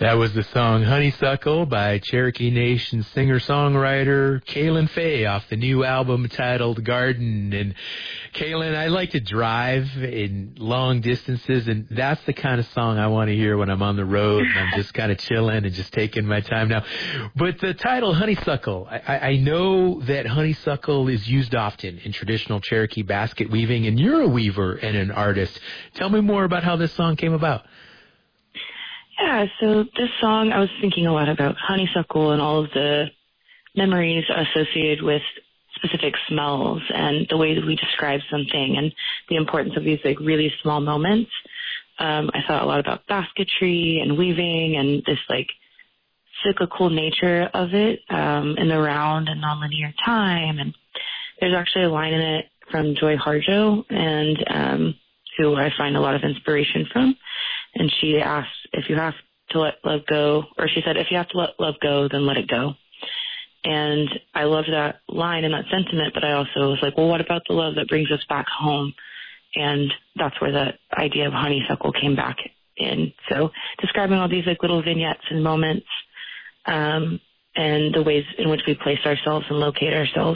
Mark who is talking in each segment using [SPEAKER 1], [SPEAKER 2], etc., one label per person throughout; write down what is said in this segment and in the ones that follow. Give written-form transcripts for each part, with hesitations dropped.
[SPEAKER 1] That was the song Honeysuckle by Cherokee Nation singer-songwriter Kaylin Fay off the new album titled Garden. And Kaylin, I like to drive in long distances, and that's the kind of song I want to hear when I'm on the road and I'm just kind of chilling and just taking my time now. But the title Honeysuckle, I know that honeysuckle is used often in traditional Cherokee basket weaving, and you're a weaver and an artist. Tell me more about how this song came about.
[SPEAKER 2] Yeah, so this song, I was thinking a lot about honeysuckle and all of the memories associated with specific smells and the way that we describe something and the importance of these like really small moments. I thought a lot about basketry and weaving and this like cyclical nature of it in the round and nonlinear time. And there's actually a line in it from Joy Harjo, and who I find a lot of inspiration from. And she asked, if you have to let love go, or she said, if you have to let love go, then let it go. And I loved that line and that sentiment, but I also was like, well, what about the love that brings us back home? And that's where the idea of honeysuckle came back in. So describing all these like little vignettes and moments, and the ways in which we place ourselves and locate ourselves.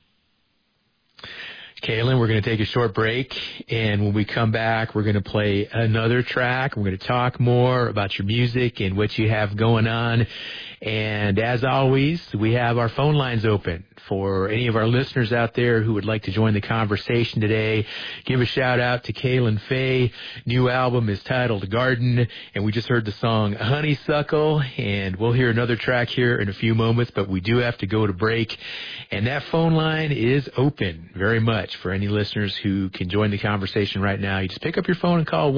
[SPEAKER 1] Kaylin, we're going to take a short break, and when we come back, we're going to play another track. We're going to talk more about your music and what you have going on. And as always, we have our phone lines open for any of our listeners out there who would like to join the conversation today. Give a shout out to Kaylin Fay. New album is titled Garden, and we just heard the song Honeysuckle, and we'll hear another track here in a few moments, but we do have to go to break. And that phone line is open very much for any listeners who can join the conversation right now. You just pick up your phone and call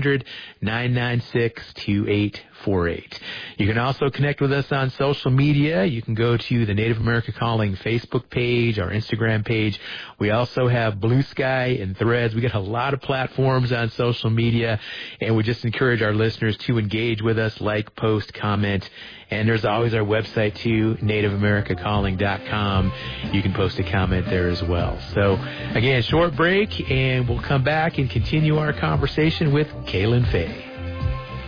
[SPEAKER 1] 1-800-996-2848. You can also connect with us on social media. You can go to the Native America Calling Facebook page, our Instagram page. We also have Blue Sky and Threads. We got a lot of platforms on social media, and we just encourage our listeners to engage with us, like, post, comment. And there's always our website, too, NativeAmericaCalling.com. You can post a comment there as well. So, again, short break, and we'll come back and continue our conversation with Kaylin Fay.